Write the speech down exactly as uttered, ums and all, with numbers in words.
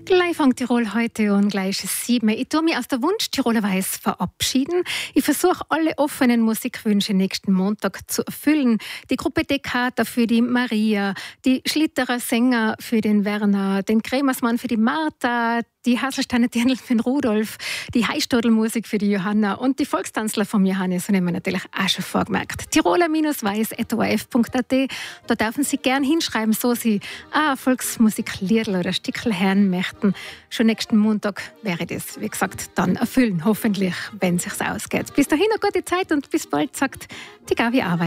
Gleich fängt Tirol heute an, gleich ist es sieben. Ich tue mich aus der Wunsch-Tiroler Weiß verabschieden. Ich versuche, alle offenen Musikwünsche nächsten Montag zu erfüllen. Die Gruppe Dekata für die Maria, die Schlitterer Sänger für den Werner, den Krämersmann für die Martha, die Haselsteiner Dirndl für den Rudolf, die Heißstadelmusik für die Johanna und die Volkstanzler vom Johannes haben wir natürlich auch schon vorgemerkt. tiroler-weiß punkt o r f punkt a t. Da dürfen Sie gern hinschreiben, so Sie ah, Volksmusikliedl oder Stickel hören möchten. Schon nächsten Montag wäre das, wie gesagt, dann erfüllen, hoffentlich, wenn es sich ausgeht. Bis dahin eine gute Zeit und bis bald, sagt die Gavi Arbeit.